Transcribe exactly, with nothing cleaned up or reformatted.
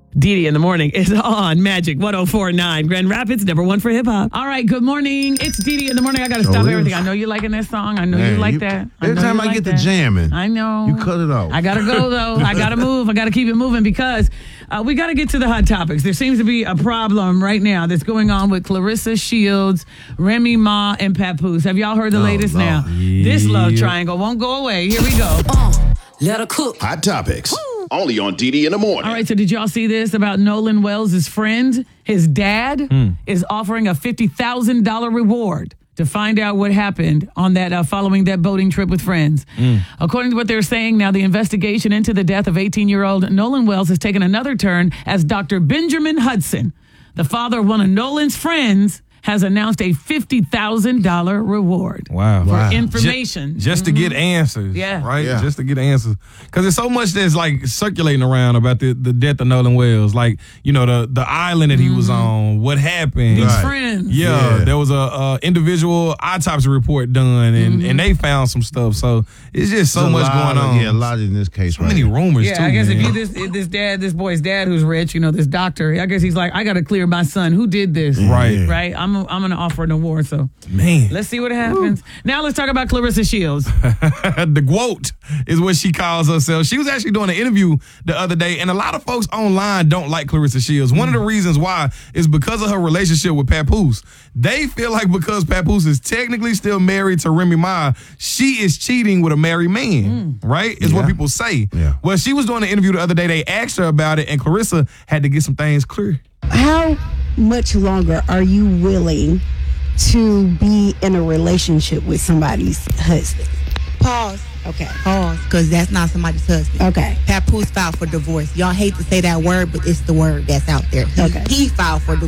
Didi in the morning is on Magic one oh four point nine. Grand Rapids, number one for hip hop. All right, good morning. It's Didi in the morning. I got to stop is. everything. I know you're liking this song. I know Man, you like you- that. I every know time you I like get to that. jamming, I know. you cut it off. I got to go, though. I got to move. I got to keep it moving because uh, we got to get to the hot topics. There seems to be a problem right now that's going on with Clarissa Shields, Remy Ma, and Papoose. Have y'all heard the Oh, latest Lord. now? This love triangle won't go away. Here we go. Uh, let her cook. Hot Topics. Only on Didi in the morning. All right, so did y'all see this about Nolan Wells' friend? His dad is offering a fifty thousand dollars reward to find out what happened on that uh, following that boating trip with friends. According to what they're saying now, the investigation into the death of eighteen-year-old Nolan Wells has taken another turn as Doctor Benjamin Hudson, the father of one of Nolan's friends, has announced a fifty thousand dollars reward Wow. for Wow. information. Just, just to get answers. Yeah. Right? Yeah. Just to get answers. Because there's so much that's like circulating around about the, the death of Nolan Wells. Like, you know, the, the island that he was on, what happened. These Right. friends. Yeah, Yeah. there was a, a individual autopsy report done, and, and they found some stuff. So it's just so There's a much lot going of- on. Yeah, a lot in this case. So right many here. rumors, Yeah, too, I guess man. if you this this dad, this boy's dad who's rich, you know, this doctor, I guess he's like, I got to clear my son. Who did this? Right. Right. I'm I'm gonna offer an award. So Man. let's see what happens. Now let's talk about Clarissa Shields. The GWOAT is what she calls herself. She was actually doing an interview the other day, and a lot of folks online don't like Clarissa Shields. One of the reasons why is because of her relationship with Papoose. They feel like because Papoose is technically still married to Remy Ma, she is cheating with a married man, right? Is what Yeah. people say. Yeah. Well, she was doing an interview the other day. They asked her about it, and Clarissa had to get some things clear. How much longer are you willing to be in a relationship with somebody's husband? Pause. Okay. Pause. Because that's not somebody's husband. Okay. Papoose filed for divorce. Y'all hate to say that word, but it's the word that's out there. He, Okay. he filed for divorce.